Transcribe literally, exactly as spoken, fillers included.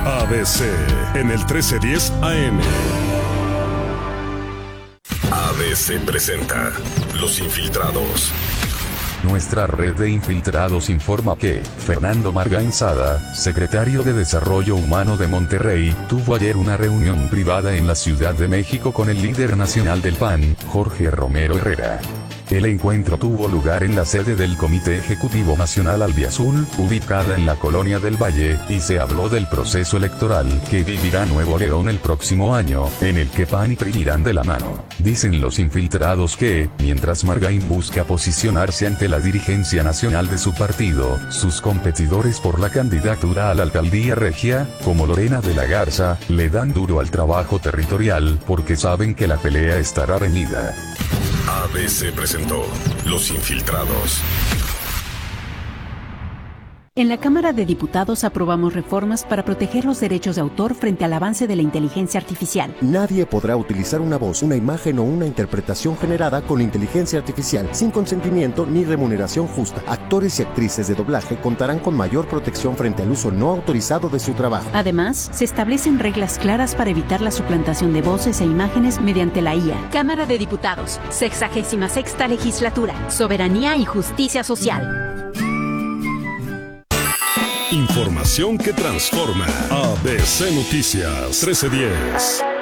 A B C en el trece diez A M. A B C presenta Los Infiltrados. Nuestra red de infiltrados informa que Fernando Margain Sada, secretario de Desarrollo Humano de Monterrey, tuvo ayer una reunión privada en la Ciudad de México con el líder nacional del P A N, Jorge Romero Herrera. El encuentro tuvo lugar en la sede del Comité Ejecutivo Nacional Albiazul, ubicada en la Colonia del Valle, y se habló del proceso electoral que vivirá Nuevo León el próximo año, en el que P A N y P R I irán de la mano. Dicen los infiltrados que, mientras Margain busca posicionarse ante la dirigencia nacional de su partido, sus competidores por la candidatura a la alcaldía regia, como Lorena de la Garza, le dan duro al trabajo territorial porque saben que la pelea estará reñida. A B C presentó Los Infiltrados. En la Cámara de Diputados aprobamos reformas para proteger los derechos de autor frente al avance de la inteligencia artificial. Nadie podrá utilizar una voz, una imagen o una interpretación generada con inteligencia artificial sin consentimiento ni remuneración justa. Actores y actrices de doblaje contarán con mayor protección frente al uso no autorizado de su trabajo. Además, se establecen reglas claras para evitar la suplantación de voces e imágenes mediante la I A. Cámara de Diputados, sexagésima sexta legislatura, soberanía y justicia social. Información que transforma. A B C Noticias trece diez.